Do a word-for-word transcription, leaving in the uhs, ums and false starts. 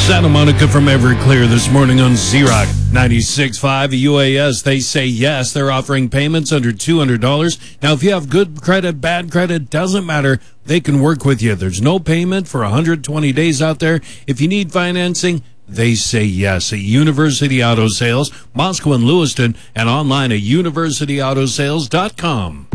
Santa Monica from Everclear this morning on Z-Rock ninety-six point five. U A S, they say yes. They're offering payments under two hundred dollars. Now, if you have good credit, bad credit, doesn't matter. They can work with you. There's no payment for one hundred twenty days out there. If you need financing, they say yes at University Auto Sales, Moscow and Lewiston, and online at university auto sales dot com.